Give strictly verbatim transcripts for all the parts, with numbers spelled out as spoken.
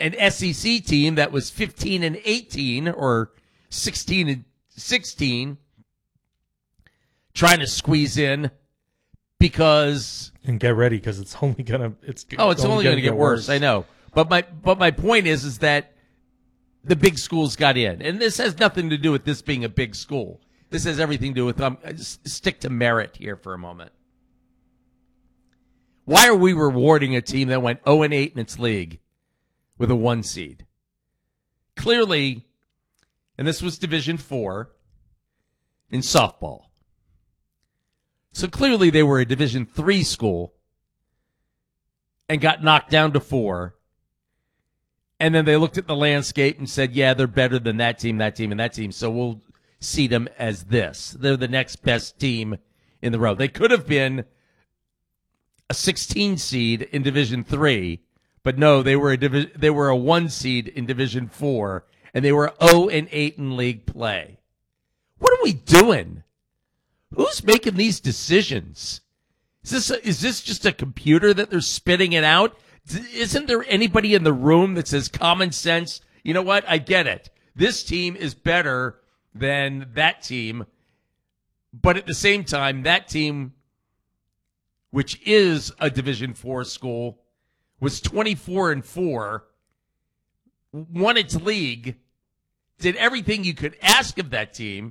an S E C team that was fifteen and eighteen or sixteen and sixteen trying to squeeze in because and get ready because it's only gonna it's oh it's only, only going to get worse. worse. I know, but my but my point is is that the big schools got in, and this has nothing to do with this being a big school. This has everything to do with um stick to merit here for a moment. Why are we rewarding a team that went oh and eight in its league with a one seed? Clearly, and this was Division Four in softball. So clearly they were a Division Three school and got knocked down to four. And then they looked at the landscape and said, yeah, they're better than that team, that team, and that team. So we'll seed them as this. They're the next best team in the row. They could have been a sixteen seed in Division Three, but no, they were a divi- they were a one seed in Division Four, and they were oh and eight in league play. What are we doing? Who's making these decisions? Is this a, is this just a computer that they're spitting it out? Isn't there anybody in the room that says common sense? You know what? I get it. This team is better than that team, but at the same time, that team, which is a Division Four school, was twenty-four and four, won its league, did everything you could ask of that team,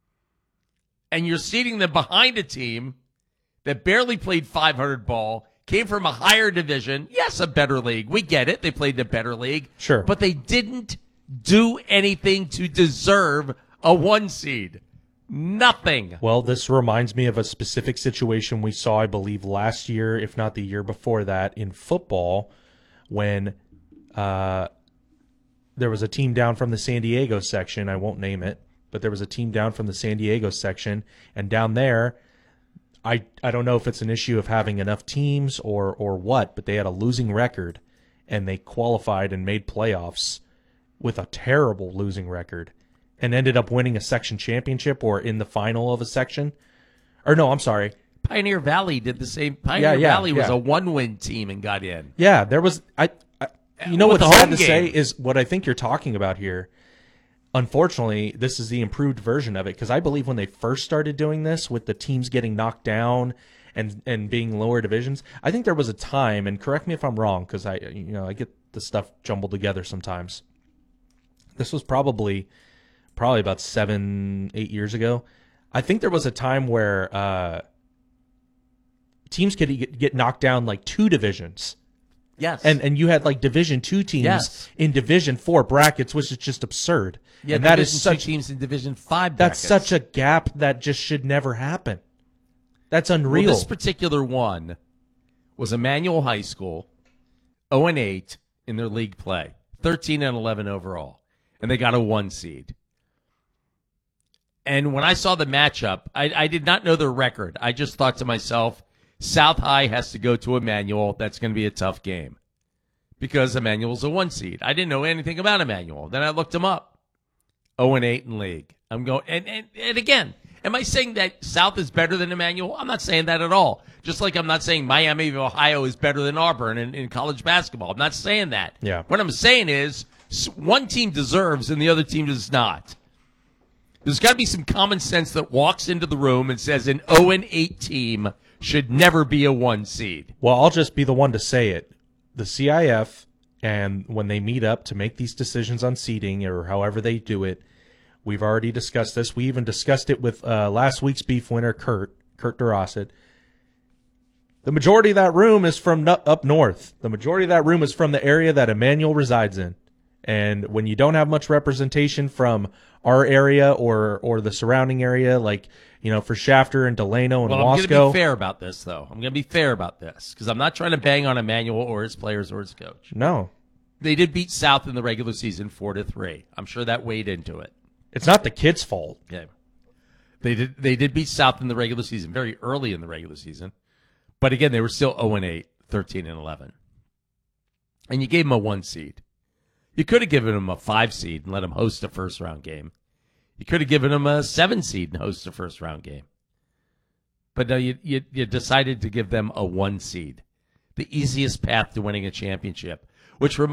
and you're seating them behind a team that barely played five hundred ball, came from a higher division. Yes, a better league. We get it. They played in a better league. Sure. But they didn't do anything to deserve a one seed. Nothing. Well, this reminds me of a specific situation we saw, I believe, last year, if not the year before that, in football, when uh, there was a team down from the San Diego section. I won't name it, but there was a team down from the San Diego section, and down there, I I don't know if it's an issue of having enough teams or or what, but they had a losing record, and they qualified and made playoffs with a terrible losing record, and ended up winning a section championship or in the final of a section. Or no, I'm sorry. Pioneer Valley did the same. Pioneer yeah, yeah, Valley was yeah. a one-win team and got in. Yeah, there was. I. I you know With what's the sad home to say game. is what I think you're talking about here. Unfortunately, this is the improved version of it, because I believe when they first started doing this with the teams getting knocked down and and being lower divisions, I think there was a time, and correct me if I'm wrong, because I you know I get the stuff jumbled together sometimes. This was probably probably about seven, eight years ago. I think there was a time where uh, teams could get, get knocked down like two divisions. Yes. And and you had like Division Two teams Yes. in Division Four brackets, which is just absurd. Yeah, and that Division is two such teams in Division Five. that's brackets. such a gap that just should never happen. That's unreal. Well, this particular one was Emmanuel High School, oh and eight in their league play, thirteen and eleven overall, and they got a one seed. And when I saw the matchup, I, I did not know their record. I just thought to myself, South High has to go to Emmanuel. That's going to be a tough game because Emmanuel's a one seed. I didn't know anything about Emmanuel. Then I looked him up. oh and eight in league. I'm going, and, and, and again, am I saying that South is better than Emmanuel? I'm not saying that at all. Just like I'm not saying Miami of Ohio is better than Auburn in, in college basketball. I'm not saying that. Yeah. What I'm saying is one team deserves and the other team does not. There's got to be some common sense that walks into the room and says an oh and eight team should never be a one seed. Well, I'll just be the one to say it. The C I F, and when they meet up to make these decisions on seeding or however they do it, we've already discussed this. We even discussed it with uh, last week's beef winner, Kurt, Kurt Durosset. The majority of that room is from no- up north. The majority of that room is from the area that Emmanuel resides in. And when you don't have much representation from our area or or the surrounding area, like, you know, for Shafter and Delano and well, I'm Wasco. going to be fair about this, though. I'm going to be fair about this because I'm not trying to bang on Emmanuel or his players or his coach. No. They did beat South in the regular season four to three. I'm sure that weighed into it. It's not the kids' fault. Okay. They did they did beat South in the regular season, very early in the regular season. But again, they were still oh and eight, thirteen and eleven. And you gave them a one seed. You could have given them a five seed and let them host a first round game. You could have given them a seven seed and host a first round game. But no, you, you you decided to give them a one seed, the easiest path to winning a championship, which reminds